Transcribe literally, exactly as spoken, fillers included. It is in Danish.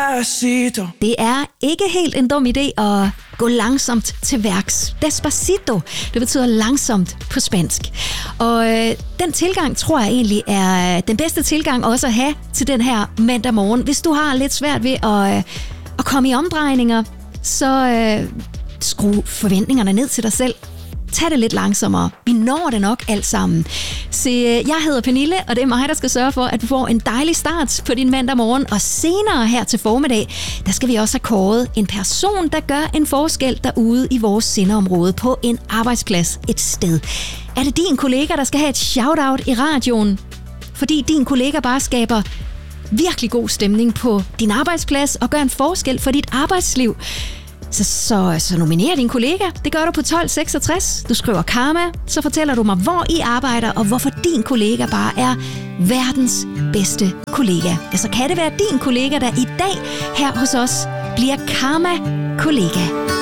Despacito. Det er ikke helt en dum idé at gå langsomt til værks. Despacito, det betyder langsomt på spansk. Og øh, den tilgang tror jeg egentlig er den bedste tilgang også at have til den her mandag morgen. Hvis du har lidt svært ved at, øh, at komme i omdrejninger, så øh, skru forventningerne ned til dig selv. Tag det lidt langsommere. Vi når det nok alt sammen. Så jeg hedder Pernille, og det er mig, der skal sørge for, at du får en dejlig start på din mandag morgen. Og senere her til formiddag, der skal vi også have kåret en person, der gør en forskel derude i vores sendeområde på en arbejdsplads et sted. Er det din kollega, der skal have et shout-out i radioen? Fordi din kollega bare skaber virkelig god stemning på din arbejdsplads og gør en forskel for dit arbejdsliv. Så, så, så nominer din kollega. Det gør du på tolv seksogtres. Du skriver Karma, så fortæller du mig, hvor I arbejder, og hvorfor din kollega bare er verdens bedste kollega. Ja, så kan det være din kollega, der i dag her hos os bliver Karma-kollega.